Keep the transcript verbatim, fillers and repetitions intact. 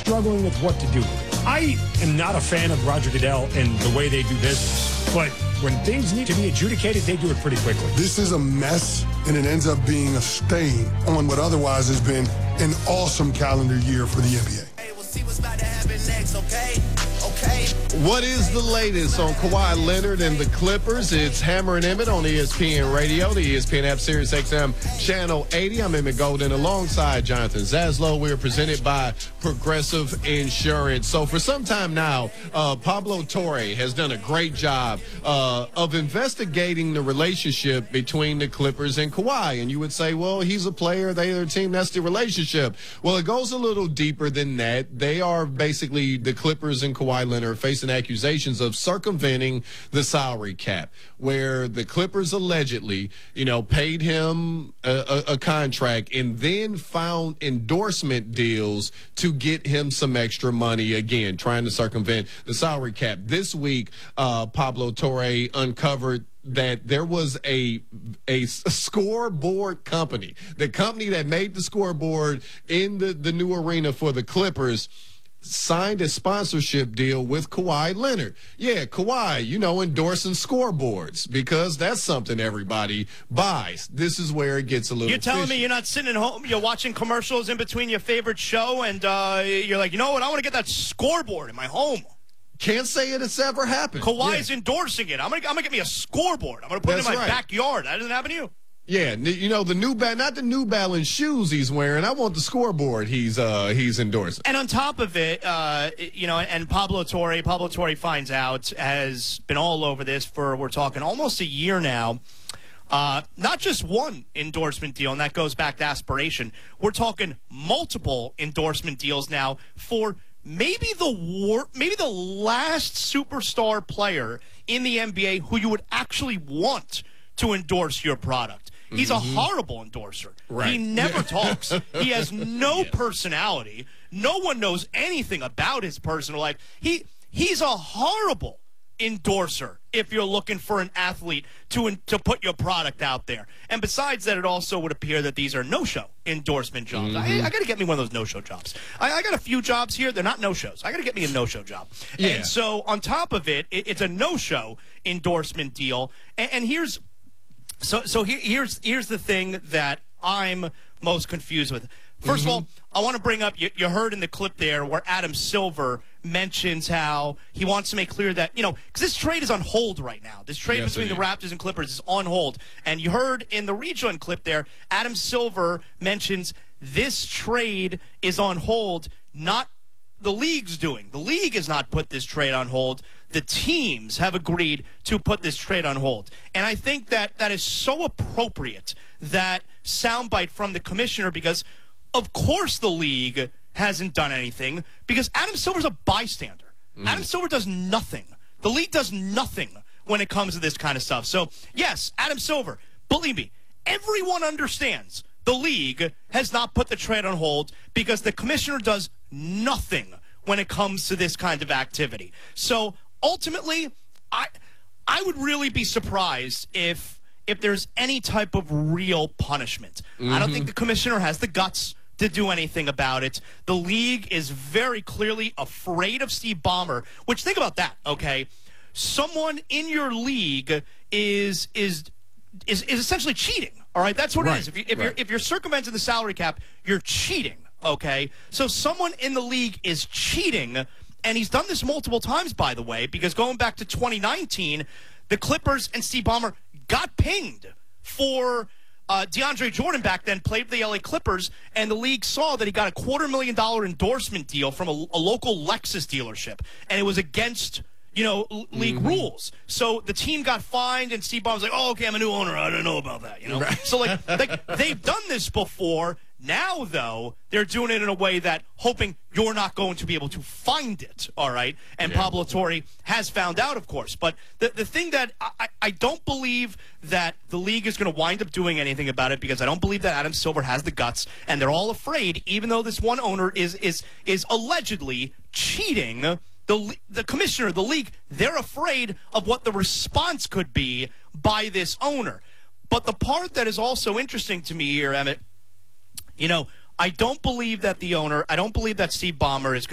struggling with what to do. I am not a fan of Roger Goodell and the way they do business, but when things need to be adjudicated, they do it pretty quickly. This is a mess, and it ends up being a stain on what otherwise has been an awesome calendar year for the N B A. Hey, we'll see what's about to happen next, okay? Okay. What is the latest on Kawhi Leonard and the Clippers? It's Hammer and Emmett on E S P N Radio, the E S P N app, Sirius X M Channel eighty. I'm Emmett Golden alongside Jonathan Zaslow. We are presented by Progressive Insurance. So for some time now, uh, Pablo Torre has done a great job uh, of investigating the relationship between the Clippers and Kawhi. And you would say, well, he's a player, they're a team, that's the relationship. Well, it goes a little deeper than that. They are basically, the Clippers and Kawhi Leonard facing accusations of circumventing the salary cap, where the Clippers allegedly, you know, paid him a, a, a contract and then found endorsement deals to get him some extra money, again, trying to circumvent the salary cap. This week, uh, Pablo Torre uncovered that there was a a scoreboard company, the company that made the scoreboard in the, the new arena for the Clippers, signed a sponsorship deal with Kawhi Leonard. Yeah, Kawhi, you know, endorsing scoreboards because that's something everybody buys. This is where it gets a little You're telling fishy. me you're not sitting at home, you're watching commercials in between your favorite show, and uh, you're like, you know what, I want to get that scoreboard in my home. Can't say it has ever happened. Kawhi's yeah. endorsing it. I'm going to I'm gonna get me a scoreboard. I'm going to put That's it in my right. backyard. That doesn't happen to you? Yeah, you know, the new ba- not the New Balance shoes he's wearing. I want the scoreboard he's uh he's endorsing. And on top of it, uh, you know, and Pablo Torre, Pablo Torre finds out, has been all over this for, we're talking almost a year now. Uh, not just one endorsement deal, and that goes back to aspiration. We're talking multiple endorsement deals now for maybe the war, maybe the last superstar player in the N B A who you would actually want to endorse your product. He's a horrible endorser. Right. He never Yeah. talks. He has no Yeah. personality. No one knows anything about his personal life. He he's a horrible endorser if you're looking for an athlete to to put your product out there. And besides that, it also would appear that these are no-show endorsement jobs. Mm-hmm. I, I got to get me one of those no-show jobs. I, I got a few jobs here. They're not no-shows. I got to get me a no-show job. Yeah. And so on top of it, it it's a no-show endorsement deal. And, and here's so so here, here's here's the thing that I'm most confused with. First Mm-hmm. of all, I want to bring up, you, you heard in the clip there where Adam Silver mentions how he wants to make clear that, you know, because this trade is on hold right now. This trade Yes, between it the is. Raptors and Clippers is on hold. And you heard in the rejoin clip there, Adam Silver mentions this trade is on hold, not the league's doing. The league has not put this trade on hold. The teams have agreed to put this trade on hold. And I think that that is so appropriate, that soundbite from the commissioner, because of course the league hasn't done anything, because Adam Silver's a bystander. Mm. Adam Silver does nothing. The league does nothing when it comes to this kind of stuff. So, yes, Adam Silver, believe me, everyone understands the league has not put the trade on hold because the commissioner does nothing when it comes to this kind of activity. So, ultimately, I I would really be surprised if if there's any type of real punishment. Mm-hmm. I don't think the commissioner has the guts to do anything about it. The league is very clearly afraid of Steve Ballmer, which, think about that, okay? Someone in your league is is is, is essentially cheating, all right? That's what Right. it is. If, you, if, right. you're, if you're circumventing the salary cap, you're cheating, okay? So someone in the league is cheating, and he's done this multiple times, by the way, because going back to twenty nineteen, the Clippers and Steve Ballmer got pinged for uh, DeAndre Jordan back then, played for the L A Clippers, and the league saw that he got a quarter million dollar endorsement deal from a, a local Lexus dealership, and it was against, you know, l- league Mm-hmm. rules. So the team got fined, and Steve Ballmer was like, oh, okay, I'm a new owner. I don't know about that, you know? Right. So, like, like, they've done this before. Now, though, they're doing it in a way that hoping you're not going to be able to find it, all right? And Yeah. Pablo Torre has found out, of course. But the, the thing that I, I don't believe that the league is going to wind up doing anything about it, because I don't believe that Adam Silver has the guts, and they're all afraid, even though this one owner is is is allegedly cheating the the commissioner, the league, they're afraid of what the response could be by this owner. But the part that is also interesting to me here, Emmett, you know, I don't believe that the owner, I don't believe that Steve Ballmer is